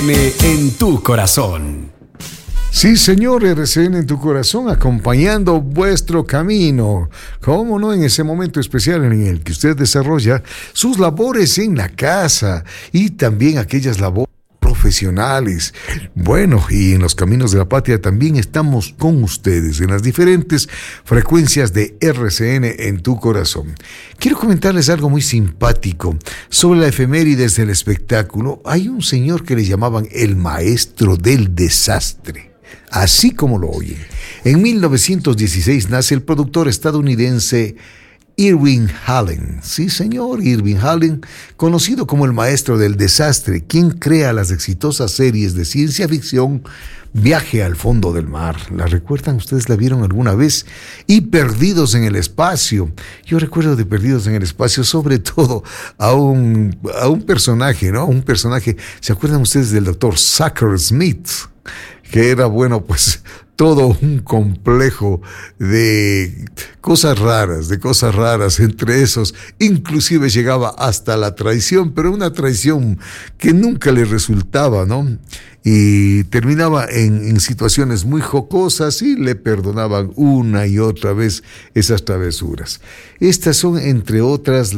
RCN en tu corazón. Sí, señor, RCN en tu corazón, acompañando vuestro camino. ¿Cómo no? En ese momento especial en el que usted desarrolla sus labores en la casa y también aquellas labores profesionales. Bueno, y en los caminos de la patria también estamos con ustedes en las diferentes frecuencias de RCN en tu corazón. Quiero comentarles algo muy simpático sobre la efemérides del espectáculo. Hay un señor que le llamaban el maestro del desastre, así como lo oyen. En 1916 nace el productor estadounidense Irving Allen. Sí, señor, Irving Allen, conocido como el maestro del desastre, quien crea las exitosas series de ciencia ficción Viaje al fondo del mar. ¿La recuerdan? ¿Ustedes la vieron alguna vez? Y Perdidos en el espacio. Yo recuerdo de Perdidos en el espacio, sobre todo a un personaje, ¿no? Un personaje, ¿se acuerdan ustedes del doctor Zucker Smith? Que era, bueno, pues todo un complejo de cosas raras, entre esos, inclusive llegaba hasta la traición, pero una traición que nunca le resultaba, ¿no? Y terminaba en situaciones muy jocosas y le perdonaban una y otra vez esas travesuras. Estas son, entre otras,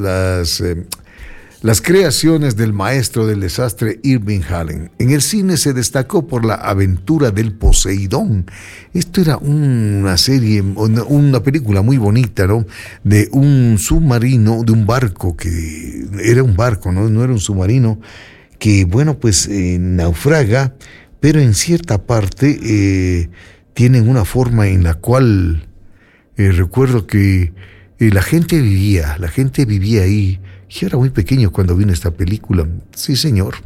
las creaciones del maestro del desastre Irving Allen. En el cine se destacó por La aventura del Poseidón. Esto era una serie, una película muy bonita, ¿no? De un submarino, de un barco, que era un barco, ¿no? No era un submarino, que, bueno, pues naufraga, pero en cierta parte tienen una forma en la cual recuerdo que la gente vivía ahí. Yo era muy pequeño cuando vino esta película, sí, señor.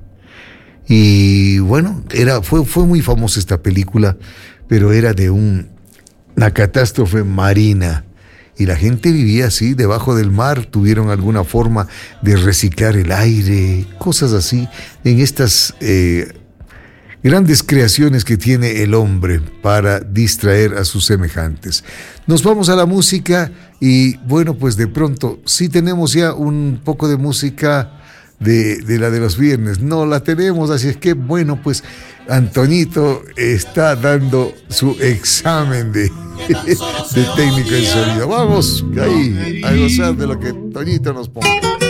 Y bueno, fue muy famosa esta película, pero era de una catástrofe marina. Y la gente vivía así, debajo del mar, tuvieron alguna forma de reciclar el aire, cosas así, en estas grandes creaciones que tiene el hombre para distraer a sus semejantes. Nos vamos a la música y bueno, pues de pronto sí tenemos ya un poco de música de la de los viernes. No la tenemos, así es que bueno, pues Antoñito está dando su examen de técnico en sonido. Vamos ahí a gozar de lo que Toñito nos ponga.